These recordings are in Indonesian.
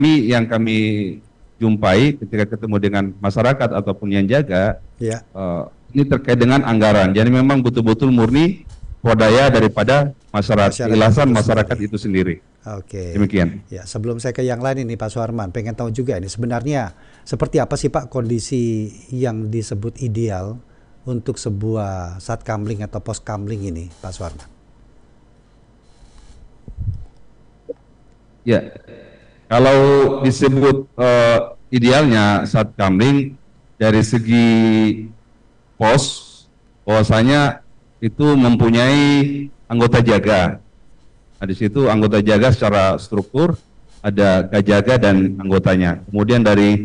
yang kami jumpai ketika ketemu dengan masyarakat ataupun yang jaga, Ya. ini terkait dengan anggaran. Jadi memang betul-betul murni swadaya daripada masyarakat, keikhlasan masyarakat itu sendiri. Oke. Demikian. Ya, sebelum saya ke yang lain ini Pak Suharman, pengen tahu juga ini sebenarnya seperti apa sih Pak kondisi yang disebut ideal untuk sebuah satkamling atau poskamling ini Pak Suharman? Ya, kalau disebut idealnya satkamling dari segi pos, bahwasanya itu mempunyai anggota jaga. Nah, di situ anggota jaga secara struktur ada kajaga dan anggotanya. Kemudian dari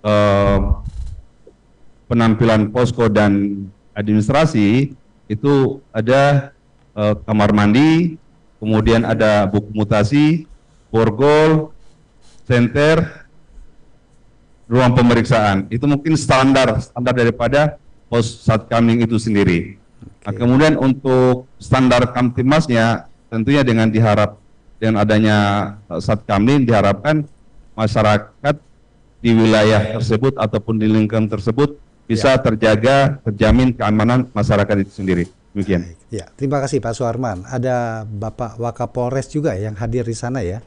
penampilan posko dan administrasi itu ada kamar mandi, kemudian ada buku mutasi, borgol, senter, ruang pemeriksaan. Itu mungkin standar daripada pos satkamling itu sendiri. Nah, kemudian untuk standar kamtibmasnya tentunya dengan adanya satkamling diharapkan masyarakat di wilayah tersebut ataupun di lingkungan tersebut bisa terjaga, terjamin keamanan masyarakat itu sendiri. Demikian. Ya, terima kasih Pak Suharman. Ada Bapak Wakapolres juga yang hadir di sana ya?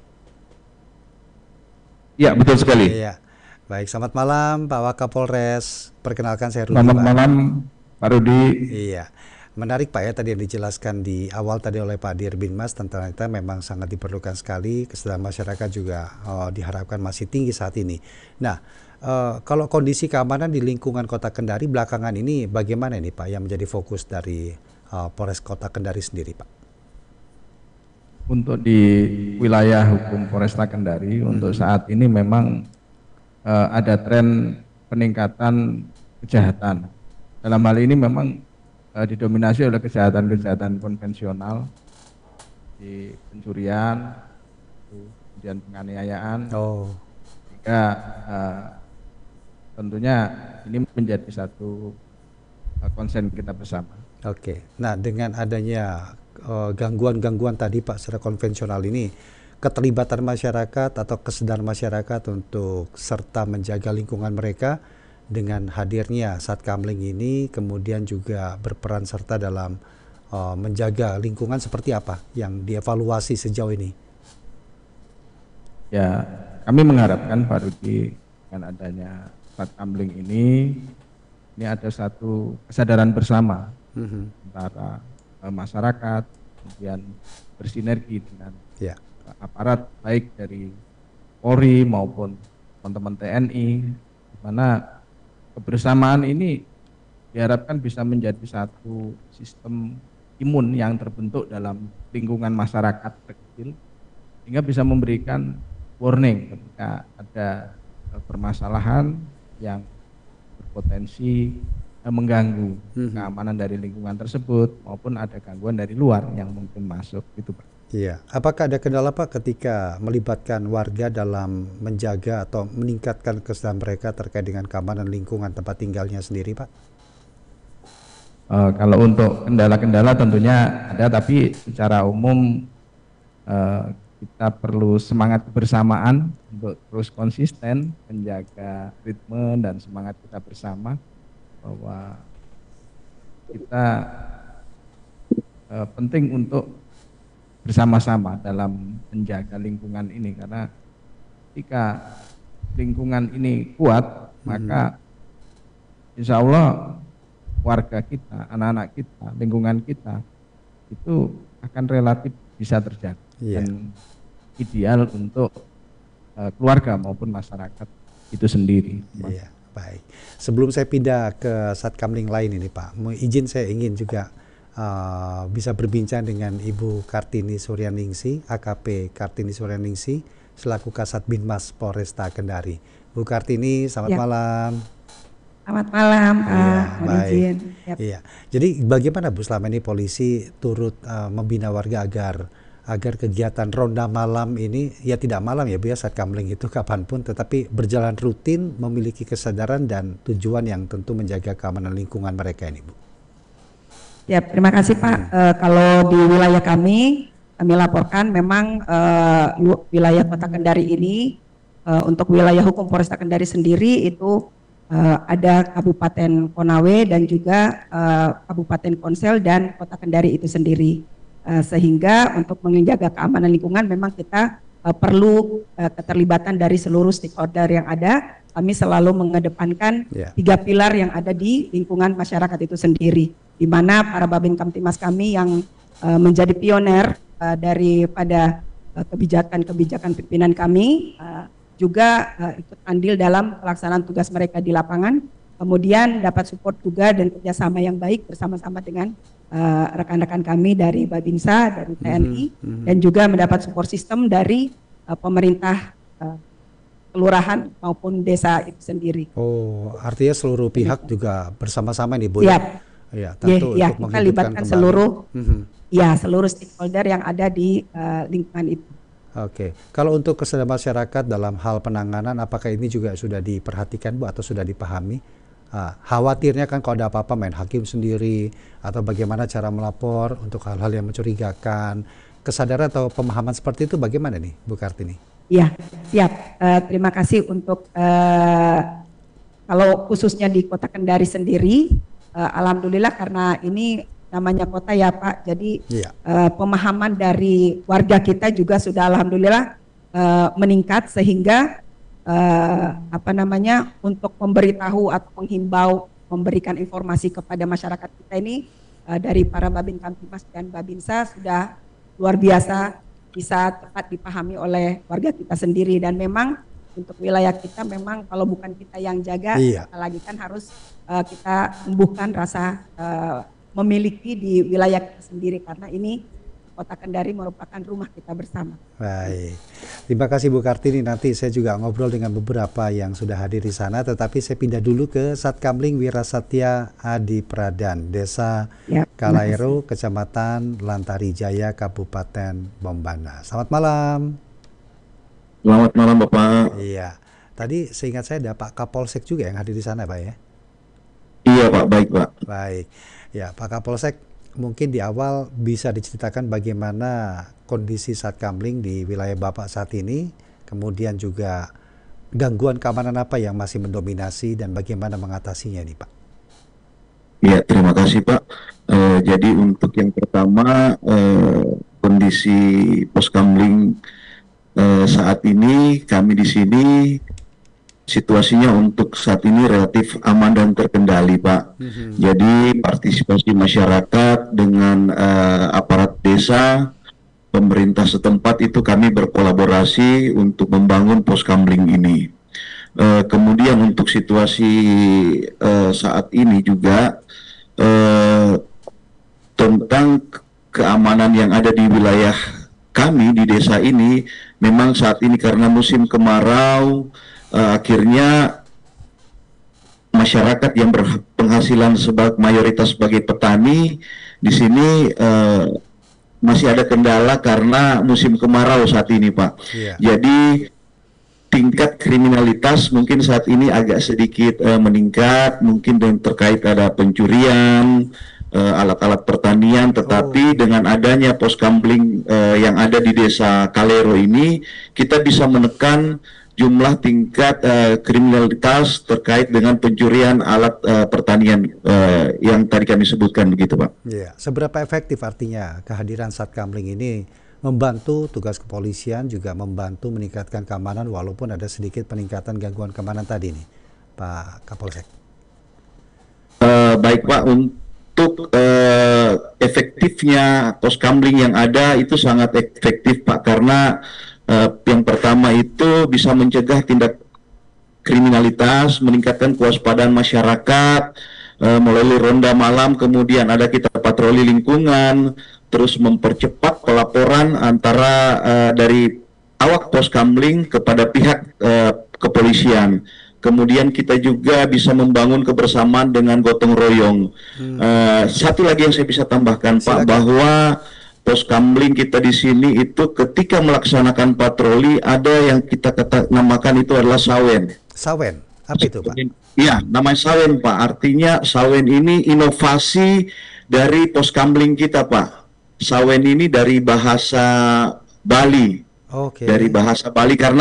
Ya, betul sekali. Iya. Baik, selamat malam Pak Wakapolres. Perkenalkan saya Rudi. Selamat malam Pak Rudi. Iya. Menarik Pak ya tadi yang dijelaskan di awal tadi oleh Pak Dir Binmas tentang itu memang sangat diperlukan sekali, kesadaran masyarakat juga diharapkan masih tinggi saat ini. Nah, kalau kondisi keamanan di lingkungan Kota Kendari belakangan ini bagaimana ini Pak yang menjadi fokus dari Polres Kota Kendari sendiri Pak? Untuk di wilayah hukum Polresta Kendari untuk saat ini memang ada tren peningkatan kejahatan. Dalam hal ini memang didominasi oleh kejahatan-kejahatan konvensional di pencurian, kemudian penganiayaan. Sehingga tentunya ini menjadi satu konsen kita bersama. Oke. Nah, dengan adanya gangguan-gangguan tadi Pak secara konvensional ini, keterlibatan masyarakat atau kesadaran masyarakat untuk serta menjaga lingkungan mereka dengan hadirnya satkamling ini kemudian juga berperan serta dalam menjaga lingkungan seperti apa yang dievaluasi sejauh ini? Ya, kami mengharapkan Pak Rudi dengan adanya satkamling ini ada satu kesadaran bersama antara masyarakat, kemudian bersinergi dengan aparat baik dari Polri maupun teman-teman TNI, di mana kebersamaan ini diharapkan bisa menjadi satu sistem imun yang terbentuk dalam lingkungan masyarakat kecil, sehingga bisa memberikan warning ketika ada permasalahan yang berpotensi mengganggu keamanan dari lingkungan tersebut maupun ada gangguan dari luar yang mungkin masuk itu Pak. Iya, apakah ada kendala Pak ketika melibatkan warga dalam menjaga atau meningkatkan kesadaran mereka terkait dengan keamanan lingkungan tempat tinggalnya sendiri Pak? Kalau untuk kendala-kendala tentunya ada, tapi secara umum kita perlu semangat kebersamaan untuk terus konsisten menjaga ritme dan semangat kita bersama bahwa kita penting untuk bersama-sama dalam menjaga lingkungan ini, karena jika lingkungan ini kuat maka insya Allah warga kita, anak-anak kita, lingkungan kita itu akan relatif bisa terjaga dan ideal untuk keluarga maupun masyarakat itu sendiri. Iya, baik. Sebelum saya pindah ke satkamling lain ini Pak, izin saya ingin juga bisa berbincang dengan Ibu Kartini Suryaningsi, AKP Kartini Suryaningsi, selaku Kasat Binmas Polresta Kendari. Bu Kartini, selamat malam. Selamat malam Pak. Baik. Iya. Jadi bagaimana Bu selama ini polisi turut membina warga agar kegiatan ronda malam ini ya tidak malam ya Bu ya, satkamling itu kapanpun tetapi berjalan rutin, memiliki kesadaran dan tujuan yang tentu menjaga keamanan lingkungan mereka ini Bu. Ya, terima kasih Pak. Kalau di wilayah kami laporkan memang wilayah Kota Kendari ini untuk wilayah hukum Polresta Kendari sendiri itu ada Kabupaten Konawe dan juga Kabupaten Konsel dan Kota Kendari itu sendiri. Sehingga untuk menjaga keamanan lingkungan memang kita perlu keterlibatan dari seluruh stakeholder yang ada. Kami selalu mengedepankan 3 pilar yang ada di lingkungan masyarakat itu sendiri, di mana para Babin Kamtimas kami yang menjadi pioner daripada kebijakan-kebijakan pimpinan kami juga ikut andil dalam pelaksanaan tugas mereka di lapangan, kemudian dapat support juga dan kerjasama yang baik bersama-sama dengan rekan-rekan kami dari Babinsa, dari TNI, dan juga mendapat support system dari pemerintah kelurahan maupun desa itu sendiri. Oh, artinya seluruh pihak juga bersama-sama nih, Bu? Ya, tentu ya, untuk kita libatkan seluruh seluruh stakeholder yang ada di lingkungan itu. Oke, kalau untuk kesadaran masyarakat dalam hal penanganan, apakah ini juga sudah diperhatikan, Bu, atau sudah dipahami? Khawatirnya kan kalau ada apa-apa main hakim sendiri, atau bagaimana cara melapor untuk hal-hal yang mencurigakan. Kesadaran atau pemahaman seperti itu bagaimana nih, Bu Kartini? Ya, siap. Terima kasih untuk kalau khususnya di Kota Kendari sendiri, alhamdulillah karena ini namanya kota ya Pak, jadi pemahaman dari warga kita juga sudah alhamdulillah meningkat sehingga untuk memberitahu atau menghimbau, memberikan informasi kepada masyarakat kita ini dari para Babin Kamtimas dan Babinsa sudah luar biasa bisa tepat dipahami oleh warga kita sendiri. Dan memang untuk wilayah kita memang kalau bukan kita yang jaga, apalagi kan harus kita tumbuhkan rasa memiliki di wilayah kita sendiri, karena ini Kota Kendari merupakan rumah kita bersama. Baik, terima kasih Bu Kartini. Nanti saya juga ngobrol dengan beberapa yang sudah hadir di sana, tetapi saya pindah dulu ke Satkamling Wirasatya Adi Pradan, Desa Kalaero, Kecamatan Lantari Jaya, Kabupaten Bombana. Selamat malam. Selamat malam Bapak. Iya, tadi seingat saya ada Pak Kapolsek juga yang hadir di sana Pak ya? Iya Pak, baik Pak. Baik, ya Pak Kapolsek, mungkin di awal bisa diceritakan bagaimana kondisi Satkamling di wilayah Bapak saat ini, kemudian juga gangguan keamanan apa yang masih mendominasi dan bagaimana mengatasinya nih Pak. Ya, terima kasih Pak. Jadi untuk yang pertama, kondisi Poskamling saat ini, kami di sini situasinya untuk saat ini relatif aman dan terkendali Pak. Jadi partisipasi masyarakat dengan aparat desa, pemerintah setempat itu kami berkolaborasi untuk membangun Poskamling ini. Kemudian untuk situasi saat ini juga tentang keamanan yang ada di wilayah kami di desa ini, memang saat ini karena musim kemarau, akhirnya masyarakat yang berpenghasilan mayoritas sebagai petani di sini masih ada kendala karena musim kemarau saat ini Pak. Jadi tingkat kriminalitas mungkin saat ini agak sedikit meningkat, mungkin terkait ada pencurian alat-alat pertanian, tetapi dengan adanya Poskamling yang ada di Desa Kalaero ini, kita bisa menekan jumlah tingkat kriminalitas terkait dengan pencurian alat pertanian yang tadi kami sebutkan begitu Pak. Ya, seberapa efektif artinya kehadiran Satkamling ini membantu tugas kepolisian, juga membantu meningkatkan keamanan walaupun ada sedikit peningkatan gangguan keamanan tadi nih Pak Kapolsek? Baik Pak, untuk efektifnya Poskamling yang ada itu sangat efektif Pak, karena yang pertama itu bisa mencegah tindak kriminalitas, meningkatkan kewaspadaan masyarakat melalui ronda malam, kemudian ada kita patroli lingkungan, terus mempercepat pelaporan antara dari awak Poskamling kepada pihak kepolisian. Kemudian kita juga bisa membangun kebersamaan dengan gotong royong. Satu lagi yang saya bisa tambahkan Pak, bahwa Poskamling kita di sini itu ketika melaksanakan patroli ada yang kita namakan itu adalah sawen. Sawen, apa itu Pak? Iya, namanya sawen Pak. Artinya sawen ini inovasi dari Poskamling kita Pak. Sawen ini dari bahasa Bali. Dari bahasa Bali, karena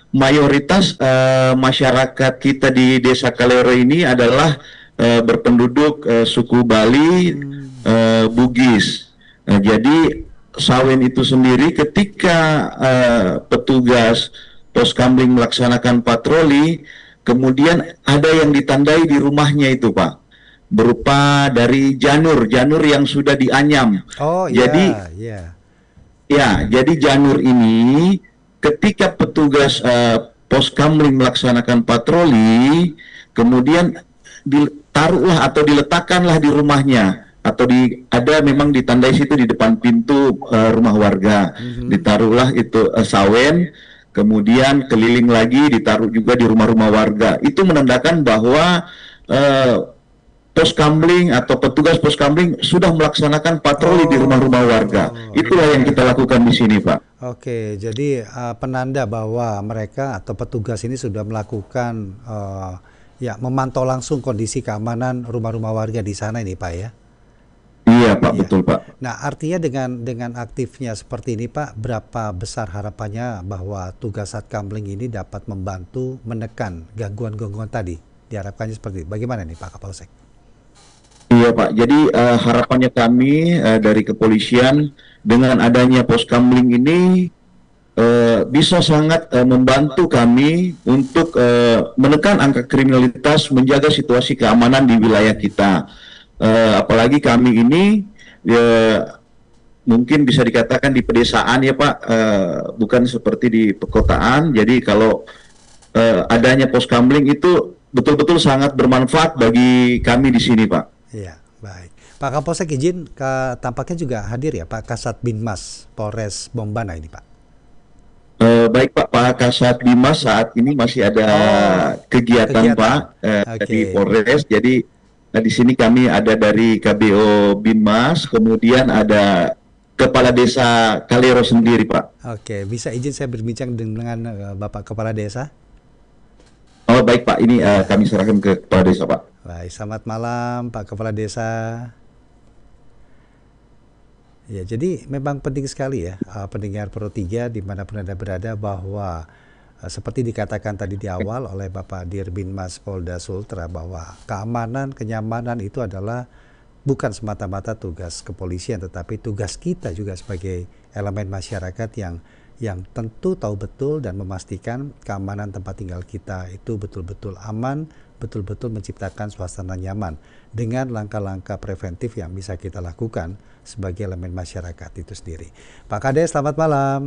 mayoritas masyarakat kita di Desa Kalero ini adalah berpenduduk suku Bali, Bugis. Jadi Sawen itu sendiri ketika petugas pos kamling melaksanakan patroli, kemudian ada yang ditandai di rumahnya itu, Pak, berupa dari janur yang sudah dianyam. Oh Jadi iya. ya, jadi janur ini ketika petugas pos kamling melaksanakan patroli, kemudian ditaruhlah atau diletakkanlah di rumahnya, atau ada memang ditandai situ di depan pintu rumah warga, ditaruhlah itu sawen, kemudian keliling lagi ditaruh juga di rumah-rumah warga. Itu menandakan bahwa pos kamling atau petugas pos kamling sudah melaksanakan patroli di rumah-rumah warga. Itulah yang kita lakukan di sini, Pak. Oke, jadi penanda bahwa mereka atau petugas ini sudah melakukan ya memantau langsung kondisi keamanan rumah-rumah warga di sana ini, Pak ya. Iya, Pak, Iya. betul, Pak. Nah, artinya dengan aktifnya seperti ini, Pak, berapa besar harapannya bahwa tugas Satkamling ini dapat membantu menekan gangguan-gangguan tadi? Diharapkannya seperti itu. Bagaimana nih, Pak Kapolsek? Iya, Pak. Jadi harapannya kami dari kepolisian dengan adanya pos kamling ini bisa sangat membantu kami untuk menekan angka kriminalitas, menjaga situasi keamanan di wilayah kita. Apalagi kami ini mungkin bisa dikatakan di pedesaan ya, Pak, bukan seperti di perkotaan. Jadi kalau adanya pos kamling itu betul-betul sangat bermanfaat bagi kami di sini, Pak. Iya, baik. Pak Kapolsek izin, tampaknya juga hadir ya Pak Kasat Binmas Polres Bombana ini, Pak. Baik, Pak Kasat Binmas saat ini masih ada kegiatan, Pak, di Polres. Jadi di sini kami ada dari KBO Binmas, kemudian ada Kepala Desa Kalero sendiri, Pak. Oke, bisa izin saya berbincang dengan Bapak Kepala Desa? Oh, baik, Pak, ini kami serahkan ke Kepala Desa, Pak. Baik, selamat malam Pak Kepala Desa. Ya, jadi memang penting sekali ya pendengar Pro 3 dimanapun Anda berada bahwa seperti dikatakan tadi di awal oleh Bapak Dirbinmas Polda Sultra bahwa keamanan, kenyamanan itu adalah bukan semata-mata tugas kepolisian, tetapi tugas kita juga sebagai elemen masyarakat yang tentu tahu betul dan memastikan keamanan tempat tinggal kita itu betul-betul aman, betul-betul menciptakan suasana nyaman dengan langkah-langkah preventif yang bisa kita lakukan sebagai elemen masyarakat itu sendiri. Pak Kades, selamat malam.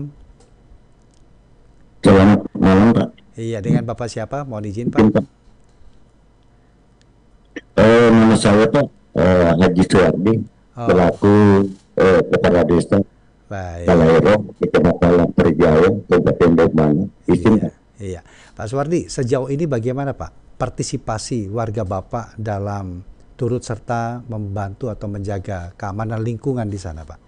Selamat malam, Pak. Iya, dengan Bapak siapa? Mohon izin, Pak. Nama saya, Pak, Haji Suwardi, selaku Kepala Desa Kalero, Kecamatan Perjauh, Kabupaten Bombana. Iya. Pak Suwardi, sejauh ini bagaimana, Pak, partisipasi warga Bapak dalam turut serta membantu atau menjaga keamanan lingkungan di sana, Pak?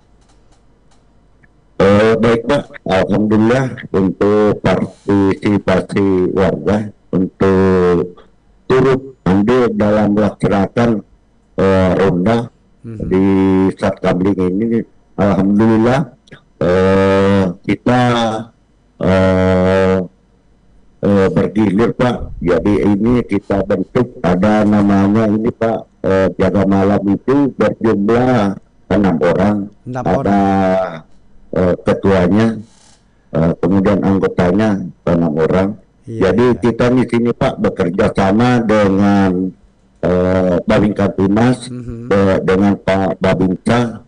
Baik, Pak, alhamdulillah untuk partisipasi warga untuk turut andil dalam melaksanakan ronda di Satkamling ini, alhamdulillah kita bergilir, Pak. Jadi ini kita bentuk ada namanya ini, Pak, jaga malam itu berjumlah 6 orang. Ada ketuanya, kemudian anggotanya 6 orang. Jadi kita di sini, Pak, bekerja sama dengan Babinka Tunas, dengan Pak Babinka,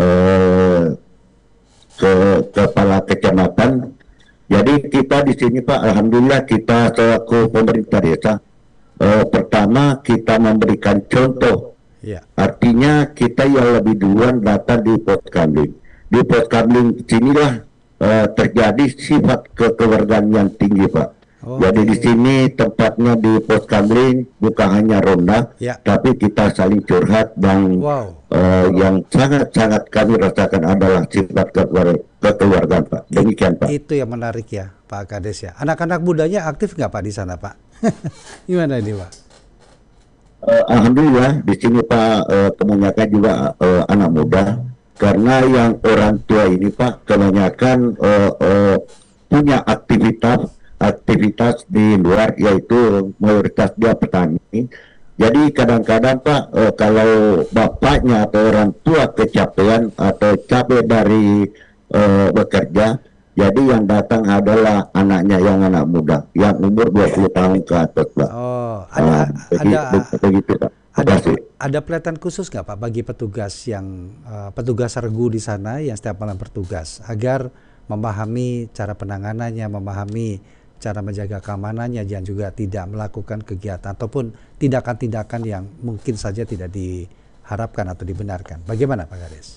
Kepala Kecamatan. Jadi kita di sini, Pak, alhamdulillah kita selaku pemerintah desa, pertama kita memberikan contoh. Artinya kita yang lebih duluan datang di pos kamling. Di pos kamling sinilah terjadi sifat kekeluargaan yang tinggi, Pak. Jadi di sini tempatnya di pos kamling bukan hanya ronda, tapi kita saling curhat dan yang sangat-sangat kami rasakan adalah sifat kekeluargaan, Pak. Demikian, Pak. Itu yang menarik ya, Pak Kades ya. Anak-anak mudanya aktif nggak, Pak, di sana, Pak? Gimana ini, Pak? Alhamdulillah di sini, Pak, kebanyakan juga anak muda. Karena yang orang tua ini, Pak, kebanyakan punya aktivitas aktivitas di luar, yaitu mayoritas dia petani. Jadi kadang-kadang Pak, kalau bapaknya atau orang tua kecapean atau capek dari bekerja, jadi yang datang adalah anaknya yang anak muda, yang umur 20 tahun ke atas Pak. Oh, Begitu Pak. Terima kasih. ada pelatihan khusus nggak Pak bagi petugas yang petugas regu di sana yang setiap malam bertugas agar memahami cara penanganannya, memahami cara menjaga keamanannya, dan juga tidak melakukan kegiatan ataupun tindakan-tindakan yang mungkin saja tidak diharapkan atau dibenarkan. Bagaimana Pak Garis?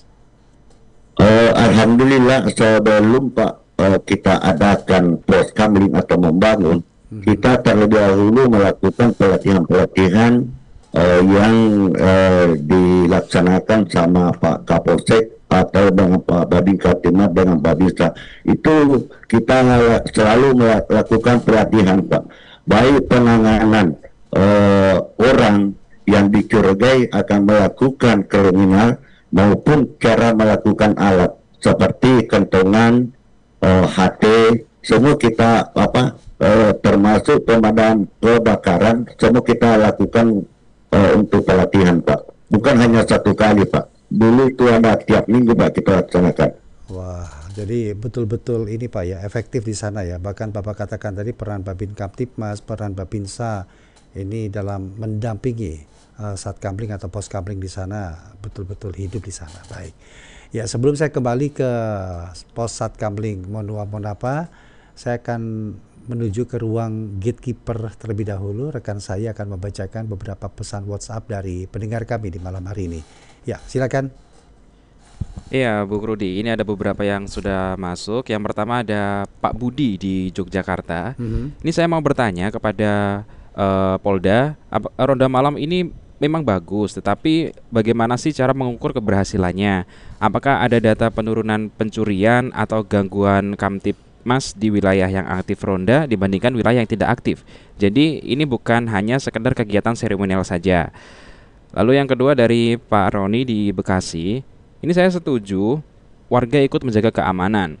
Alhamdulillah sebelum Pak kita adakan pos kamling atau membangun, kita terlebih dahulu melakukan pelatihan-pelatihan yang dilaksanakan sama Pak Kapolsek atau dengan Pak Babin Kaptimas dengan Babinsa. Itu kita selalu melakukan pelatihan Pak, baik penanganan orang yang dicurigai akan melakukan kriminal maupun cara melakukan alat seperti kentongan, HT, semua kita termasuk pemadam kebakaran, semua kita lakukan untuk pelatihan Pak. Bukan hanya satu kali Pak. Dulu itu ada tiap minggu Pak kita laksanakan. Wah, jadi betul-betul ini Pak ya, efektif di sana ya. Bahkan Bapak katakan tadi peran Babin Kaptipmas, peran Babinsa ini dalam mendampingi Satkamling atau pos kamling di sana betul-betul hidup di sana. Baik. Ya, sebelum saya kembali ke pos Satkamling Monapa, saya akan menuju ke ruang gatekeeper terlebih dahulu. Rekan saya akan membacakan beberapa pesan WhatsApp dari pendengar kami di malam hari ini. Ya, silakan. Iya, Bung Rudi, ini ada beberapa yang sudah masuk. Yang pertama ada Pak Budi di Yogyakarta. Ini saya mau bertanya kepada Polda, ronda malam ini memang bagus, tetapi bagaimana sih cara mengukur keberhasilannya? Apakah ada data penurunan pencurian atau gangguan Kamtipmas di wilayah yang aktif ronda dibandingkan wilayah yang tidak aktif? Jadi ini bukan hanya sekedar kegiatan seremonial saja. Lalu yang kedua dari Pak Roni di Bekasi, ini saya setuju warga ikut menjaga keamanan.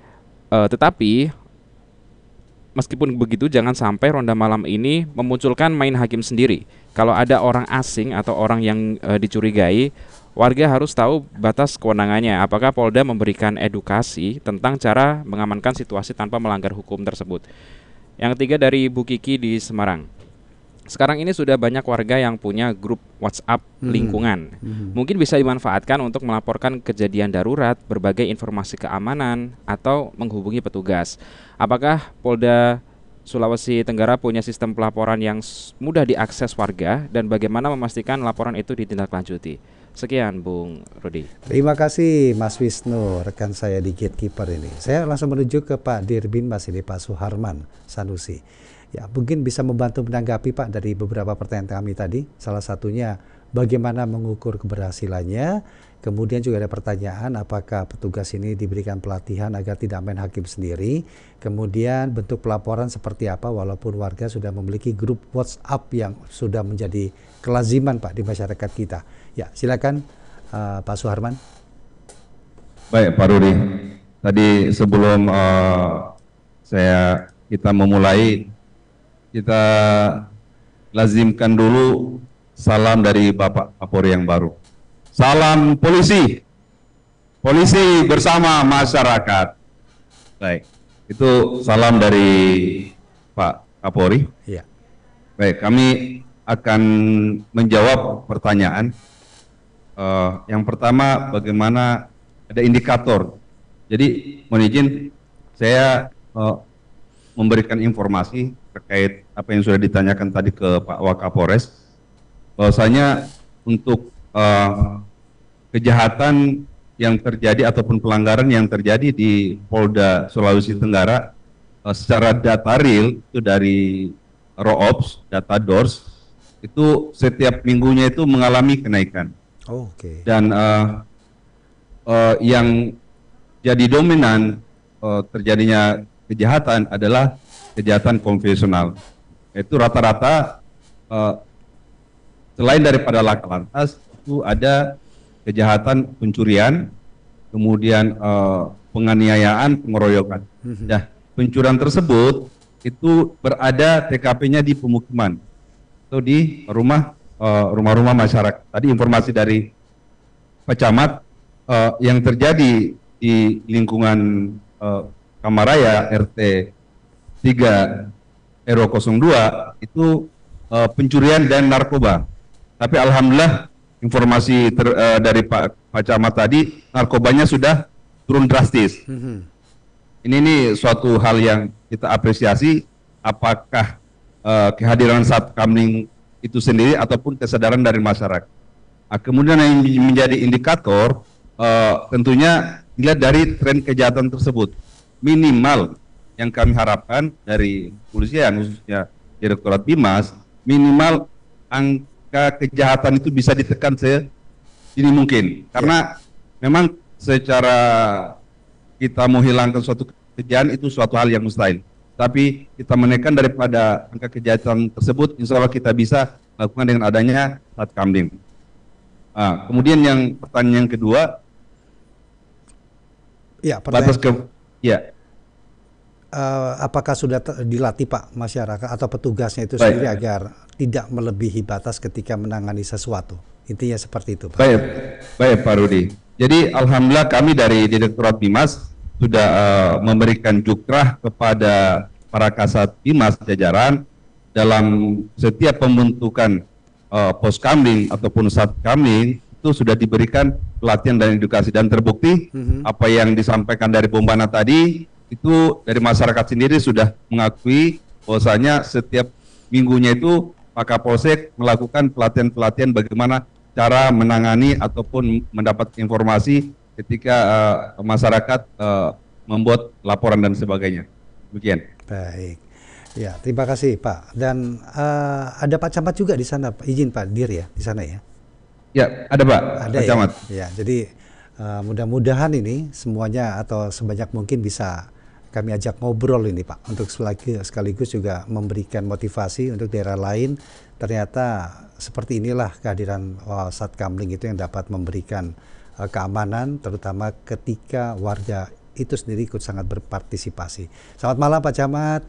Tetapi meskipun begitu jangan sampai ronda malam ini memunculkan main hakim sendiri. Kalau ada orang asing atau orang yang dicurigai, warga harus tahu batas kewenangannya. Apakah Polda memberikan edukasi tentang cara mengamankan situasi tanpa melanggar hukum tersebut? Yang ketiga dari Bu Kiki di Semarang. Sekarang ini sudah banyak warga yang punya grup WhatsApp lingkungan. Mungkin bisa dimanfaatkan untuk melaporkan kejadian darurat, berbagai informasi keamanan, atau menghubungi petugas. Apakah Polda Sulawesi Tenggara punya sistem pelaporan yang mudah diakses warga, dan bagaimana memastikan laporan itu ditindaklanjuti? Sekian Bung Rudi. Terima kasih Mas Wisnu, rekan saya di Gatekeeper ini. Saya langsung menuju ke Pak Dirbin Mas ini, Pak Suharman Sanusi. Ya, mungkin bisa membantu menanggapi Pak dari beberapa pertanyaan kami tadi. Salah satunya bagaimana mengukur keberhasilannya. Kemudian juga ada pertanyaan apakah petugas ini diberikan pelatihan agar tidak main hakim sendiri. Kemudian bentuk pelaporan seperti apa walaupun warga sudah memiliki grup WhatsApp yang sudah menjadi kelaziman Pak di masyarakat kita. Ya, silakan Pak Suharman. Baik Pak Rudi, tadi sebelum kita memulai, kita lazimkan dulu salam dari Bapak Kapolri yang baru. Salam polisi, polisi bersama masyarakat. Baik, itu salam dari Pak Kapolri. Ya. Baik, kami akan menjawab pertanyaan. Yang pertama, bagaimana ada indikator. Jadi, mohon izin, saya memberikan informasi terkait apa yang sudah ditanyakan tadi ke Pak Wakapolres, bahwasanya untuk kejahatan yang terjadi ataupun pelanggaran yang terjadi di Polda Sulawesi Tenggara secara data real itu dari ROOPS, data DORS, itu setiap minggunya itu mengalami kenaikan. Oke. Dan yang jadi dominan terjadinya kejahatan adalah kejahatan konvensional. Itu rata-rata selain daripada laka lantas itu ada kejahatan pencurian, kemudian penganiayaan, pengeroyokan. Nah, pencurian tersebut itu berada TKP-nya di pemukiman atau di rumah-rumah masyarakat. Tadi informasi dari Pak Camat yang terjadi di lingkungan Kamaraya RT 3 RW 02 itu pencurian dan narkoba. Tapi alhamdulillah informasi dari Pak Camat tadi, narkobanya sudah turun drastis. Ini suatu hal yang kita apresiasi. Apakah kehadiran Satkamling itu sendiri ataupun kesadaran dari masyarakat. Kemudian yang menjadi indikator tentunya dilihat dari tren kejahatan tersebut. Minimal yang kami harapkan dari kepolisian, khususnya Direktorat Bimas, minimal angka kejahatan itu bisa ditekan sedini mungkin. Karena memang secara kita mau hilangkan suatu kejahatan itu suatu hal yang mustahil. Tapi kita menekan daripada angka kejahatan tersebut, insya Allah kita bisa lakukan dengan adanya Satkamling. Kemudian yang pertanyaan yang kedua, ya, apakah sudah dilatih Pak masyarakat atau petugasnya itu sendiri agar tidak melebihi batas ketika menangani sesuatu? Intinya seperti itu, Pak. Baik Pak Rudi. Jadi alhamdulillah kami dari Direktorat Bimas sudah memberikan jukrah kepada para Kasat Bimas jajaran dalam setiap pembentukan Poskamling ataupun Satkamling itu sudah diberikan pelatihan dan edukasi, dan terbukti apa yang disampaikan dari Bombana tadi itu dari masyarakat sendiri sudah mengakui bahwasanya setiap minggunya itu Pak Kapolsek melakukan pelatihan-pelatihan bagaimana cara menangani ataupun mendapat informasi ketika masyarakat membuat laporan dan sebagainya. Demikian. Baik. Ya, terima kasih Pak. Dan ada Pak Camat juga di sana, Pak. Izin Pak Dir ya di sana ya. Ya, ada Pak. Ada Pak Camat. Ya, jadi mudah-mudahan ini semuanya atau sebanyak mungkin bisa kami ajak ngobrol ini Pak, untuk sekaligus juga memberikan motivasi untuk daerah lain. Ternyata seperti inilah kehadiran Satkamling itu yang dapat memberikan keamanan, terutama ketika warga itu sendiri ikut sangat berpartisipasi. Selamat malam Pak Camat.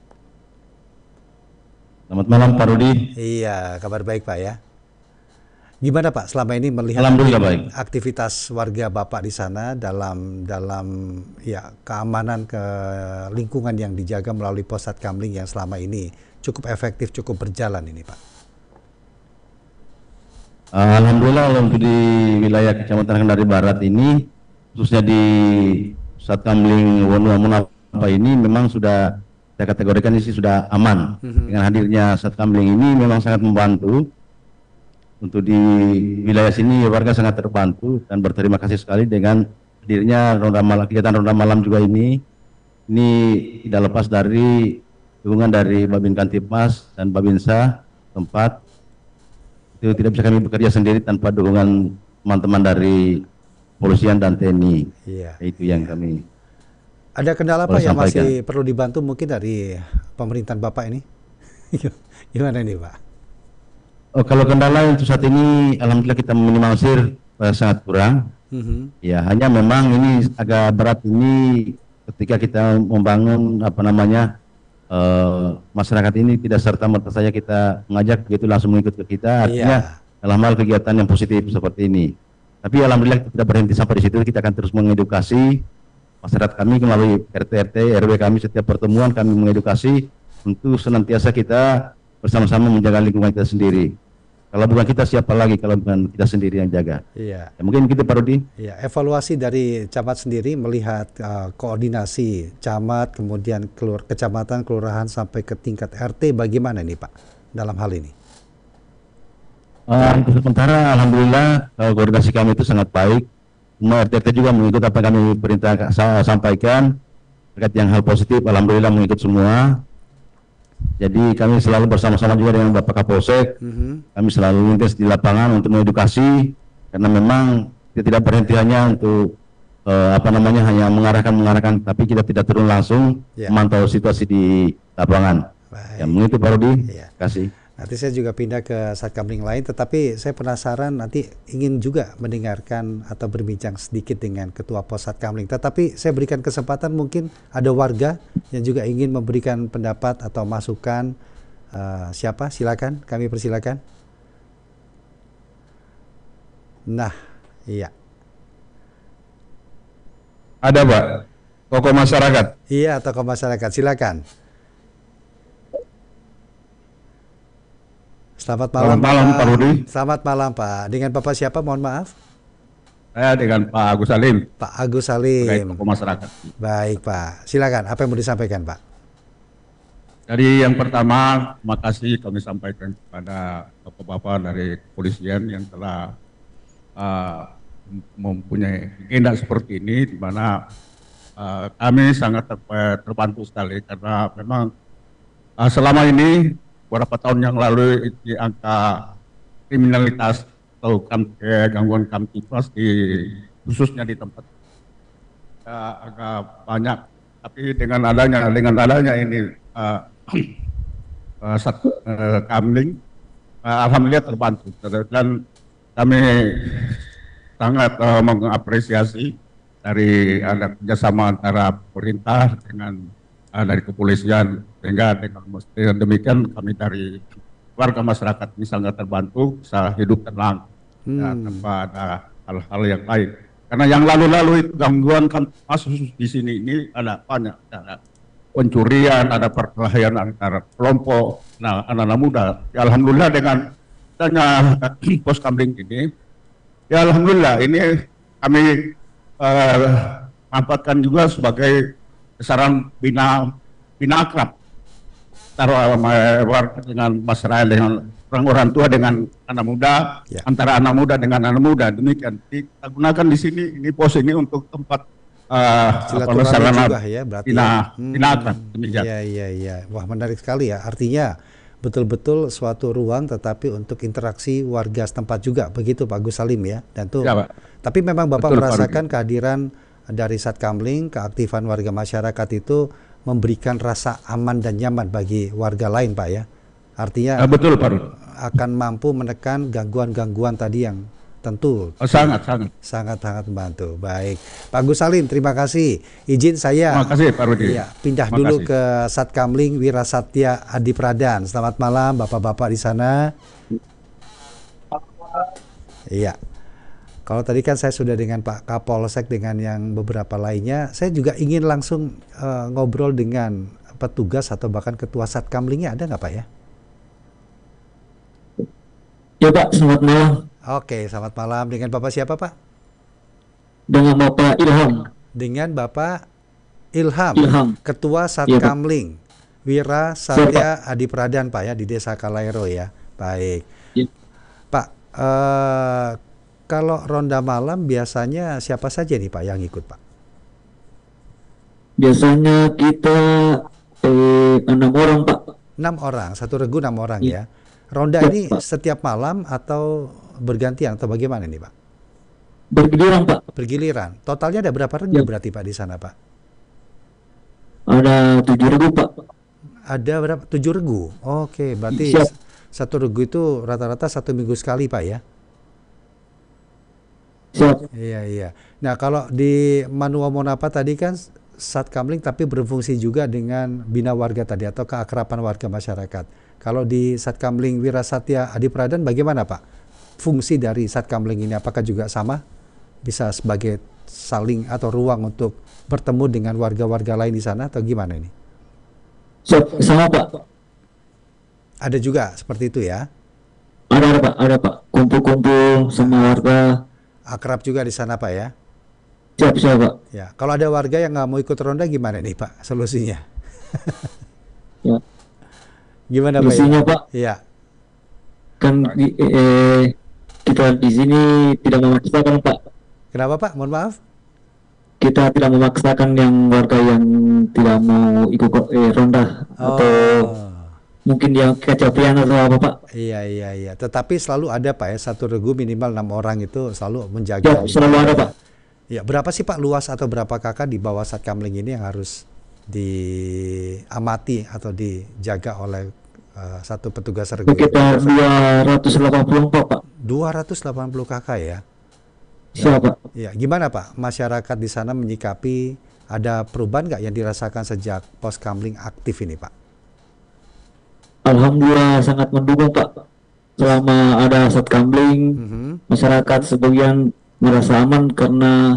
Selamat malam Pak Rudi. Iya, kabar baik Pak ya. Gimana Pak selama ini melihat aktivitas warga Bapak di sana dalam ya keamanan ke lingkungan yang dijaga melalui pos Satkamling yang selama ini cukup efektif, cukup berjalan ini Pak? Alhamdulillah untuk di wilayah Kecamatan Kendari Barat ini, khususnya di Satkamling Wonoamunapa ini memang sudah saya kategorikan ini sudah aman. Dengan hadirnya Satkamling ini memang sangat membantu. Untuk di wilayah sini warga sangat terbantu dan berterima kasih sekali dengan hadirnya kegiatan ronda malam juga ini tidak lepas dari dukungan dari Babin Kantipmas dan Babinsa tempat. Itu tidak bisa kami bekerja sendiri tanpa dukungan teman-teman dari polisian dan TNI. Iya. Itu yang kami. Ada kendala apa yang masih perlu dibantu mungkin dari pemerintahan Bapak ini? Gimana ini Pak? Kalau kendala untuk saat ini, alhamdulillah kita meminimalisir sangat kurang. Ya, hanya memang ini agak berat ini ketika kita membangun masyarakat ini tidak serta-merta saja kita mengajak begitu langsung mengikut ke kita. Artinya dalam hal kegiatan yang positif seperti ini. Tapi alhamdulillah kita tidak berhenti sampai di situ. Kita akan terus mengedukasi masyarakat kami melalui RT RW kami. Setiap pertemuan kami mengedukasi untuk senantiasa kita bersama-sama menjaga lingkungan kita sendiri. Kalau bukan kita siapa lagi kalau bukan kita sendiri yang jaga. Iya. Ya, mungkin gitu Pak Rudi. Iya, evaluasi dari camat sendiri melihat koordinasi camat, kemudian kecamatan, kelurahan sampai ke tingkat RT bagaimana nih Pak dalam hal ini? Untuk sementara alhamdulillah koordinasi kami itu sangat baik. Semua RT juga mengikut apa yang kami perintah sampaikan terkait yang hal positif. Alhamdulillah mengikut semua. Jadi kami selalu bersama-sama juga dengan Bapak Kapolsek. Kami selalu intens di lapangan untuk mengedukasi, karena memang kita tidak berhenti hanya untuk hanya mengarahkan, tapi kita tidak turun langsung memantau situasi di lapangan. Ya, begitu Pak Rudi. Kasih. Nanti saya juga pindah ke Satkamling lain, tetapi saya penasaran nanti ingin juga mendengarkan atau berbincang sedikit dengan Ketua Pos Satkamling. Tetapi saya berikan kesempatan, mungkin ada warga yang juga ingin memberikan pendapat atau masukan. Siapa? Silakan, kami persilakan. Nah, iya. Ada Pak, tokoh masyarakat. Iya, tokoh masyarakat, silakan. Selamat malam, Selamat malam, Pak Rudi. Selamat malam, Pak. Dengan Bapak siapa? Mohon maaf. Saya dengan Pak Agus Salim, Pak Agus sebagai Salim. tokoh masyarakat. Baik, Pak. Silakan. Apa yang mau disampaikan, Pak? Jadi yang pertama, terima kasih kami sampaikan kepada Bapak-Bapak dari kepolisian yang telah mempunyai agenda seperti ini, di mana kami sangat terbantu sekali karena memang selama ini beberapa tahun yang lalu di angka kriminalitas atau gangguan kamtipmas khususnya di tempat agak banyak, tapi dengan adanya ini Kamling, alhamdulillah terbantu, dan kami sangat mengapresiasi dari ada kerjasama antara pemerintah dengan dari kepolisian, sehingga dengan demikian kami dari warga masyarakat ini sangat terbantu, bisa hidup tenang tanpa ada hal-hal yang lain. Karena yang lalu-lalu itu gangguan kasus di sini ini ada banyak, ada pencurian, ada perkelahian antara kelompok, anak-anak muda. Ya, alhamdulillah dengan adanya Pos Kamling ini, ya alhamdulillah ini kami manfaatkan juga sebagai besaran bina akrab antara warga dengan masyarakat, dengan orang tua dengan anak muda, antara anak muda dengan anak muda. Demikian kita gunakan di sini, ini pos ini untuk tempat silaturahmi juga ya, berarti bina akrab. Demikian. Iya. Wah, menarik sekali ya. Artinya betul-betul suatu ruang tetapi untuk interaksi warga setempat juga, begitu Pak Gus Salim ya. Dan tuh. Ya, tapi memang Bapak betul, merasakan kehadiran dari Satkamling, keaktifan warga masyarakat itu memberikan rasa aman dan nyaman bagi warga lain, Pak ya. Artinya betul, Pak. Akan mampu menekan gangguan-gangguan tadi yang tentu sangat membantu. Baik, Pak Gus Salim, terima kasih. Izin saya terima kasih, Pak Rudi. Ya, pindah dulu ke Satkamling Wirasatya Adipradan. Selamat malam Bapak-bapak di sana. Iya. Kalau tadi kan saya sudah dengan Pak Kapolsek, dengan yang beberapa lainnya, saya juga ingin langsung ngobrol dengan petugas atau bahkan ketua Satkamlingnya, ada nggak Pak ya? Ya Pak, selamat malam. Oke, selamat malam. Dengan Bapak siapa Pak? Dengan Bapak Ilham. Dengan Bapak Ilham. Ketua Satkamling Wirasatya Adipradan Pak ya, di Desa Kalaero ya. Baik. Ya. Pak, kalau ronda malam biasanya siapa saja nih Pak yang ikut Pak? Biasanya kita 6 orang Pak. 6 orang, satu regu 6 orang ya. Ronda ya, ini Pak, setiap malam atau bergantian atau bagaimana nih Pak? Bergiliran Pak. Bergiliran. Totalnya ada berapa regu berarti Pak di sana Pak? Ada 7 regu Pak. Ada berapa? 7 regu. Oke, berarti satu regu itu rata-rata 1 minggu sekali Pak ya? Siap. Iya. Nah, kalau di Manua Monapa tadi kan Satkamling tapi berfungsi juga dengan bina warga tadi atau keakraban warga masyarakat. Kalau di Satkamling Wirasatya Adipradan bagaimana Pak? Fungsi dari Satkamling ini apakah juga sama? Bisa sebagai saling atau ruang untuk bertemu dengan warga-warga lain di sana atau gimana ini? Sama Pak. Ada juga seperti itu ya? Ada Pak. Kumpul-kumpul sama warga. Akrab juga di sana Pak ya? Siap Pak. Ya, kalau ada warga yang nggak mau ikut ronda gimana nih Pak solusinya? Ya. Gimana Pak? Solusinya Pak? Iya. Kan kita di sini tidak memaksakan Pak. Kenapa Pak? Mohon maaf. Kita tidak memaksakan yang warga yang tidak mau ikut ronda atau mungkin yang kecapean atau apa Pak? Iya. Tetapi selalu ada Pak ya, satu regu minimal 6 orang itu selalu menjaga. Ya, selalu ada Pak. Ya, berapa sih Pak luas atau berapa kakak di bawah Satkamling ini yang harus diamati atau dijaga oleh satu petugas regu? Sekitar 284 Pak. 280 kakak ya? Siapa? Ya, gimana Pak? Masyarakat di sana menyikapi, ada perubahan nggak yang dirasakan sejak Poskamling aktif ini Pak? Alhamdulillah sangat mendukung Pak. Selama ada Satkamling, masyarakat sebagian merasa aman karena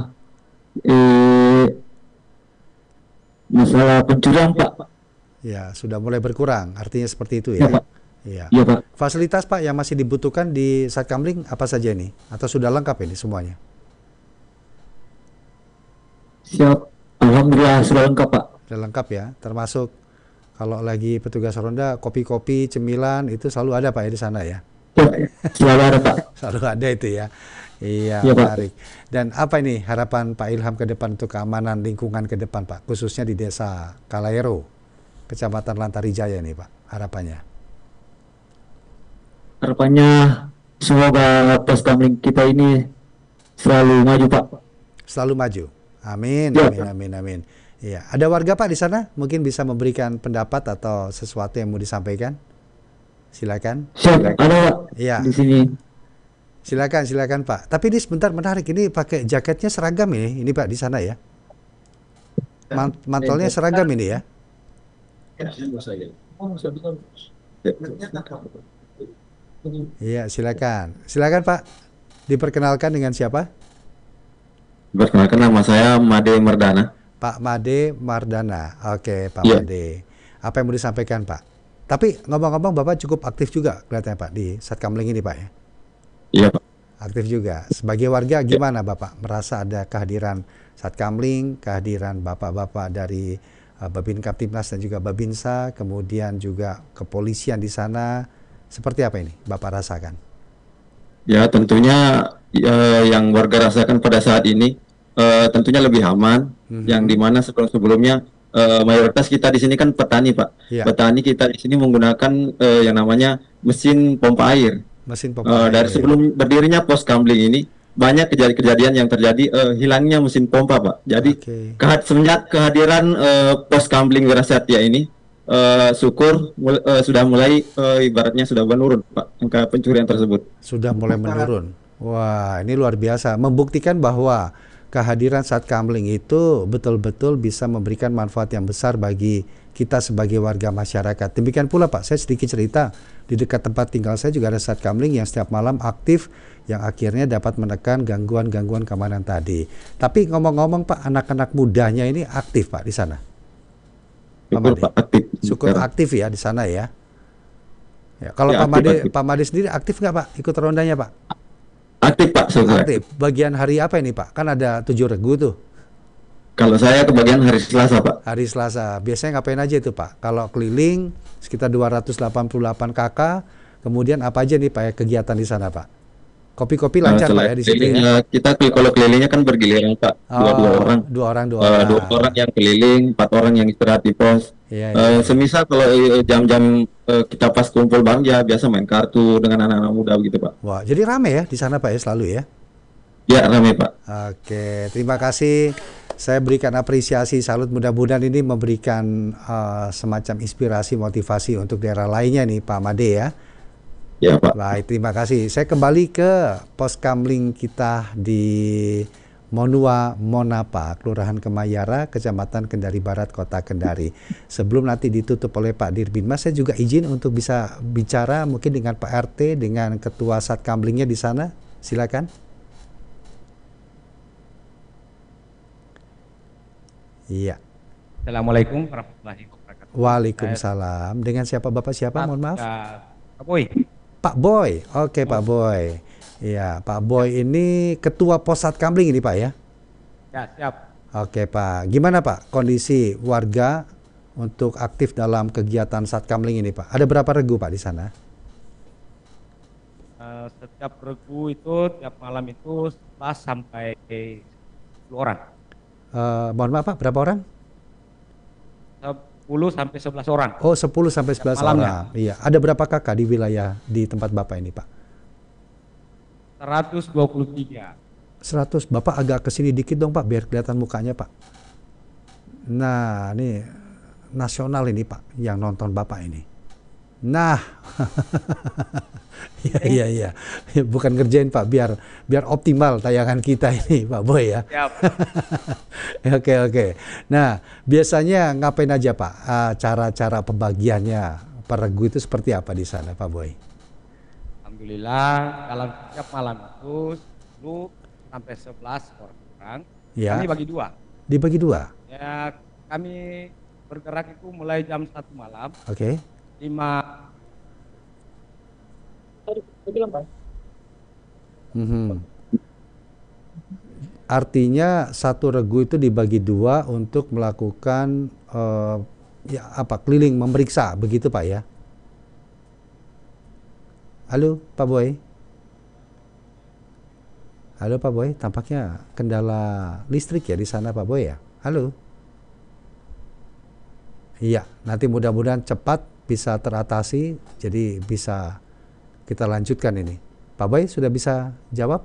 masalah pencurian Pak. Ya, sudah mulai berkurang, artinya seperti itu Ya ya? Pak. Iya. Iya Pak. Fasilitas Pak yang masih dibutuhkan di Satkamling apa saja ini? Atau sudah lengkap ini semuanya? Siap. Alhamdulillah sudah lengkap Pak. Sudah lengkap ya, termasuk kalau lagi petugas ronda, kopi-kopi, cemilan itu selalu ada Pak ya di sana ya? Ya, selalu ada Pak. Selalu ada itu ya. Iya, Iya, Pak. menarik. Dan apa ini harapan Pak Ilham ke depan untuk keamanan lingkungan ke depan Pak, khususnya di Desa Kalaero, Kecamatan Lantarijaya nih Pak, harapannya? Harapannya semoga Poskamling kita ini selalu maju Pak. Selalu maju. Amin, Ya. amin, amin, amin. Iya, ada warga Pak di sana mungkin bisa memberikan pendapat atau sesuatu yang mau disampaikan. Silakan. Siap, ada Pak Iya. di sini. Silakan Pak. Tapi ini sebentar menarik, ini pakai jaketnya seragam ini Pak di sana ya. Mantolnya seragam ini ya. Iya, silakan Pak. Diperkenalkan dengan siapa? Perkenalkan, nama saya Made Mardana. Pak Made Mardana. Oke, Pak Iya. Made. Apa yang mau disampaikan Pak? Tapi ngomong-ngomong Bapak cukup aktif juga kelihatannya Pak di Satkamling ini Pak ya. Iya Pak. Aktif juga. Sebagai warga gimana Bapak merasa ada kehadiran Satkamling, kehadiran Bapak-bapak dari Babin Kaptimnas dan juga Babinsa, kemudian juga kepolisian di sana, seperti apa ini Bapak rasakan? Ya tentunya yang warga rasakan pada saat ini tentunya lebih aman, yang dimana sebelum-sebelumnya mayoritas kita di sini kan petani Pak. Iya. Petani kita di sini menggunakan yang namanya mesin pompa air. Mesin pompa Dari air, ya. sebelum berdirinya Poskamling ini banyak kejadian yang terjadi, hilangnya mesin pompa Pak. Jadi Oke. semenjak kehadiran Poskamling Wirasatya ini, syukur sudah mulai ibaratnya sudah menurun Pak angka pencurian tersebut. Sudah mulai menurun. Wah, ini luar biasa. Membuktikan bahwa kehadiran Satkamling itu betul-betul bisa memberikan manfaat yang besar bagi kita sebagai warga masyarakat. Demikian pula Pak, saya sedikit cerita, di dekat tempat tinggal saya juga ada Satkamling yang setiap malam aktif, yang akhirnya dapat menekan gangguan-gangguan keamanan tadi. Tapi ngomong-ngomong Pak, anak-anak mudanya ini aktif Pak di sana? Syukur Made? Pak, aktif. Syukur Sekarang. aktif ya di sana ya. Ya, kalau Ya, Pak Made, aktif. Pak Made sendiri aktif nggak Pak ikut rondanya Pak? Aktif Pak, syukur. Aktif. Bagian hari apa ini Pak? Kan ada 7 regu tuh. Kalau saya kebagian hari Selasa Pak. Hari Selasa. Biasanya ngapain aja itu Pak? Kalau keliling sekitar 288 KK, kemudian apa aja nih Pak ya kegiatan di sana Pak? Kopi-kopi lancar Pak ya di situ ya? Kita kalau kelilingnya kan bergiliran Pak, dua orang. Dua orang. Dua orang yang keliling, 4 orang yang istirahat di pos. Iya. Semisal kalau jam-jam kita pas kumpul bareng ya biasa main kartu dengan anak-anak muda gitu Pak. Wah, jadi rame ya di sana Pak ya selalu ya? Ya ramai Pak. Oke, terima kasih. Saya berikan apresiasi, salut, mudah-mudahan ini memberikan semacam inspirasi, motivasi untuk daerah lainnya nih Pak Made ya. Ya Pak. Baik, terima kasih. Saya kembali ke Poskamling kita di Monua Monapa, Kelurahan Kemayara, Kecamatan Kendari Barat, Kota Kendari. Sebelum nanti ditutup oleh Pak Dirbinmas, saya juga izin untuk bisa bicara mungkin dengan Pak RT, dengan Ketua Satkamlingnya di sana. Silakan. Iya. Assalamualaikum warahmatullahi wabarakatuh. Waalaikumsalam. Dengan siapa Bapak siapa? Mohon maaf. Pak Boy. Pak Boy. Oke, Pak Boy. Iya, Pak Boy ini Ketua Pos Satkamling ini Pak ya? Ya, siap. Oke Pak. Gimana Pak kondisi warga untuk aktif dalam kegiatan Satkamling ini Pak? Ada berapa regu Pak di sana? Setiap regu itu tiap malam itu 11 sampai 10 orang. Mohon maaf Pak, berapa orang? 10 sampai 11 orang. Oh, 10 sampai 11 malam orang. Iya. Ada berapa kakak di wilayah di tempat Bapak ini Pak? 123. 100. Bapak agak ke sini dikit dong Pak biar kelihatan mukanya Pak. Nah, ini nasional ini Pak yang nonton Bapak ini. Nah, iya. Bukan ngerjain Pak, biar optimal tayangan kita ini Pak Boy ya. Siap. Oke. Nah, biasanya ngapain aja Pak? Cara-cara pembagiannya per regu itu seperti apa di sana Pak Boy? Alhamdulillah dalam setiap malam itu 10 sampai 11 orang. Ya. Kami bagi dua. Dibagi dua. Ya, kami bergerak itu mulai jam 1 malam. Oke. 5. Artinya satu regu itu dibagi dua untuk melakukan keliling memeriksa, begitu Pak ya? Halo Pak Boy. Halo Pak Boy, tampaknya kendala listrik ya di sana Pak Boy ya. Halo. Iya, nanti mudah-mudahan cepat bisa teratasi, jadi bisa kita lanjutkan ini. Pak Boy sudah bisa jawab?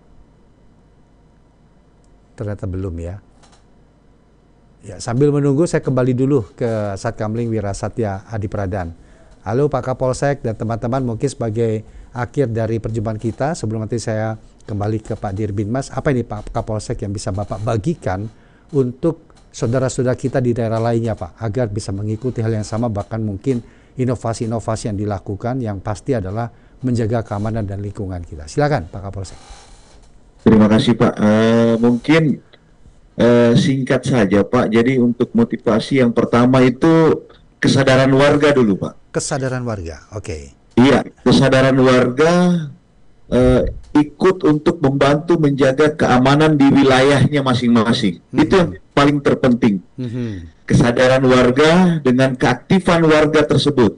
Ternyata belum ya. Ya, sambil menunggu saya kembali dulu ke Satkamling Wirasatya Adi Pradan. Halo Pak Kapolsek dan teman-teman, mungkin sebagai akhir dari perjumpaan kita sebelum nanti saya kembali ke Pak Dirbinmas, apa ini Pak Kapolsek yang bisa Bapak bagikan untuk saudara-saudara kita di daerah lainnya Pak, agar bisa mengikuti hal yang sama, bahkan mungkin inovasi-inovasi yang dilakukan yang pasti adalah menjaga keamanan dan lingkungan kita. Silakan Pak Kapolsek. Terima kasih Pak. Mungkin singkat saja Pak. Jadi untuk motivasi yang pertama itu kesadaran warga dulu Pak. Kesadaran warga, oke. Iya, kesadaran warga ikut untuk membantu menjaga keamanan di wilayahnya masing-masing. Itu yang paling terpenting. Kesadaran warga dengan keaktifan warga tersebut.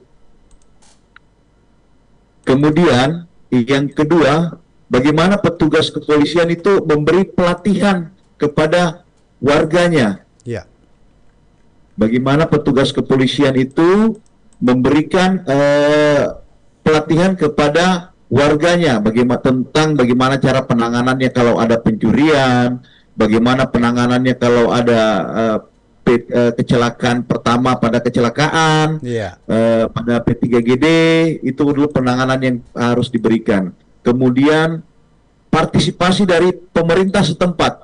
Kemudian yang kedua, bagaimana petugas kepolisian itu memberi pelatihan kepada warganya. Ya. Bagaimana petugas kepolisian itu memberikan pelatihan kepada warganya, bagaimana cara penanganannya kalau ada pencurian, bagaimana penanganannya kalau ada kecelakaan pertama pada kecelakaan, pada P3GD, itu dulu penanganan yang harus diberikan. Kemudian partisipasi dari pemerintah setempat.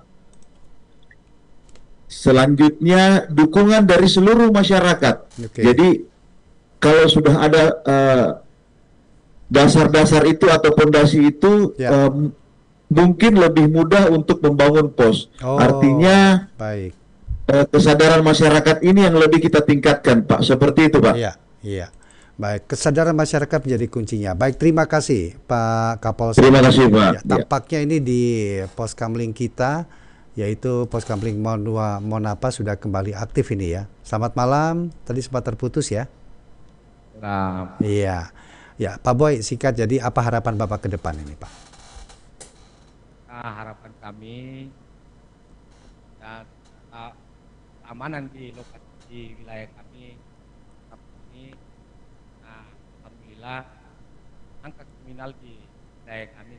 Selanjutnya dukungan dari seluruh masyarakat. Jadi kalau sudah ada dasar-dasar itu atau fondasi itu, mungkin lebih mudah untuk membangun pos. Artinya kesadaran masyarakat ini yang lebih kita tingkatkan Pak. Seperti itu Pak. Iya. Baik, kesadaran masyarakat menjadi kuncinya. Baik, terima kasih Pak Kapolsek. Terima kasih Pak. Ya, tampaknya ini di pos kamling kita, yaitu pos kamling Monapa sudah kembali aktif ini ya. Selamat malam, tadi sempat terputus ya. Iya. Ya, Pak Boy, singkat, jadi apa harapan Bapak ke depan ini Pak? Harapan kami dan keamanan di lokasi di wilayah kami ini, alhamdulillah angka kriminal di wilayah kami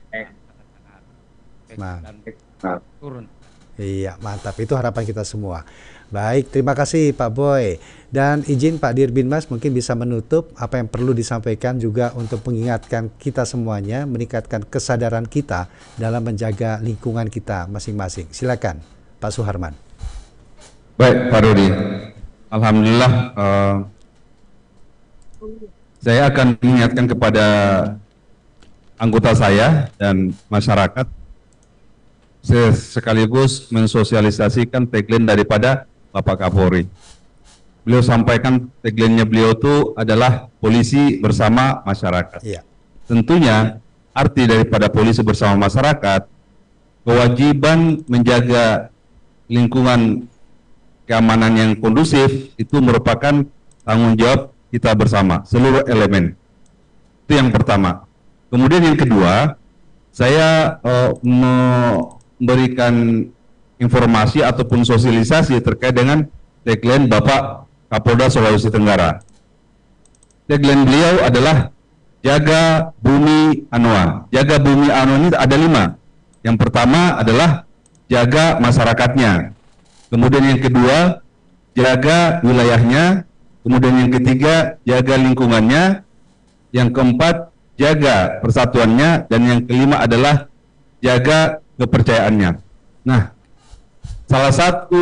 sangat turun. Iya, mantap. Itu harapan kita semua. Baik, terima kasih Pak Boy. Dan izin Pak Dirbinmas mungkin bisa menutup apa yang perlu disampaikan juga untuk mengingatkan kita semuanya, meningkatkan kesadaran kita dalam menjaga lingkungan kita masing-masing. Silakan Pak Suharman. Baik Pak Rudi, alhamdulillah saya akan mengingatkan kepada anggota saya dan masyarakat sekaligus mensosialisasikan tagline daripada Bapak Kapolri. Beliau sampaikan tagline-nya beliau itu adalah polisi bersama masyarakat. Tentunya arti daripada polisi bersama masyarakat, kewajiban menjaga lingkungan keamanan yang kondusif itu merupakan tanggung jawab kita bersama, seluruh elemen. Itu yang pertama. Kemudian yang kedua, saya memberikan informasi ataupun sosialisasi terkait dengan tagline Bapak Kapolda Sulawesi Tenggara. Tagline beliau adalah jaga bumi Anoa. Jaga bumi Anoa ini ada 5. Yang pertama adalah jaga masyarakatnya. Kemudian yang kedua, jaga wilayahnya. Kemudian yang ketiga, jaga lingkungannya. yang keempat jaga persatuannya, dan yang kelima adalah jaga kepercayaannya. Nah, salah satu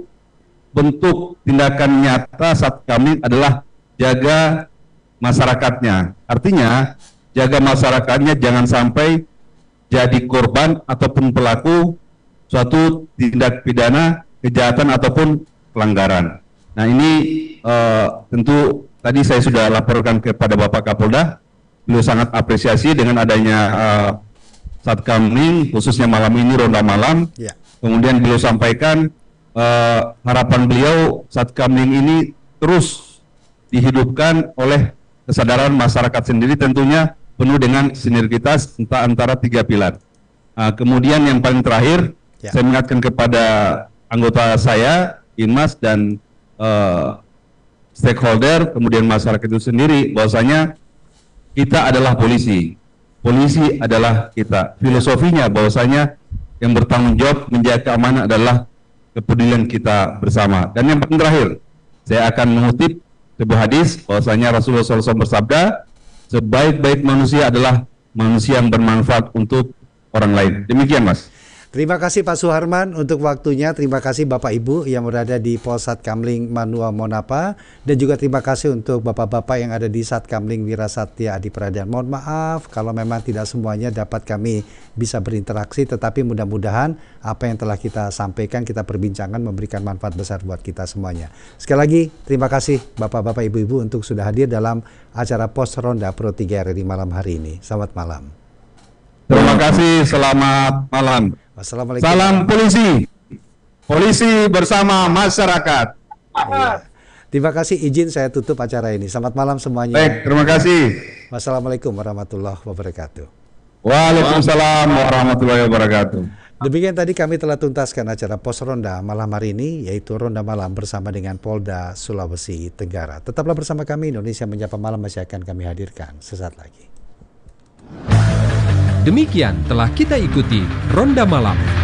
bentuk tindakan nyata Satkamling adalah jaga masyarakatnya. Artinya, jaga masyarakatnya jangan sampai jadi korban ataupun pelaku suatu tindak pidana, kejahatan ataupun pelanggaran. Nah, ini tentu tadi saya sudah laporkan kepada Bapak Kapolda. Beliau sangat apresiasi dengan adanya Satkamling, khususnya malam ini ronda malam. Kemudian beliau sampaikan harapan beliau Satkamling ini terus dihidupkan oleh kesadaran masyarakat sendiri, tentunya penuh dengan sinergitas antara 3 pilar. Kemudian yang paling terakhir, saya mengingatkan kepada anggota saya, Inmas dan stakeholder, kemudian masyarakat itu sendiri, bahwasanya kita adalah polisi. Polisi adalah kita. Filosofinya bahwasanya yang bertanggung jawab menjaga keamanan adalah kepedulian kita bersama. Dan yang paling terakhir, saya akan mengutip sebuah hadis bahwasanya Rasulullah SAW bersabda, sebaik-baik manusia adalah manusia yang bermanfaat untuk orang lain. Demikian, Mas. Terima kasih Pak Suharman untuk waktunya. Terima kasih Bapak Ibu yang berada di Pos Satkamling Manua Monapa, dan juga terima kasih untuk Bapak-Bapak yang ada di Satkamling Wirasatya Adi Pradian. Mohon maaf kalau memang tidak semuanya dapat kami bisa berinteraksi, tetapi mudah-mudahan apa yang telah kita sampaikan, kita perbincangkan memberikan manfaat besar buat kita semuanya. Sekali lagi terima kasih Bapak-Bapak Ibu-Ibu untuk sudah hadir dalam acara Pos Ronda Pro 3 RRI malam hari ini. Selamat malam. Terima kasih, selamat malam. Wassalamualaikum. Salam polisi, polisi bersama masyarakat. Ya. Terima kasih, izin saya tutup acara ini. Selamat malam semuanya. Baik, terima kasih. Wassalamualaikum warahmatullahi wabarakatuh. Waalaikumsalam warahmatullahi wabarakatuh. Demikian tadi kami telah tuntaskan acara Pos Ronda malam hari ini, yaitu Ronda Malam bersama dengan Polda Sulawesi Tenggara. Tetaplah bersama kami, Indonesia Menyapa Malam masih akan kami hadirkan sesaat lagi. Demikian telah kita ikuti Ronda Malam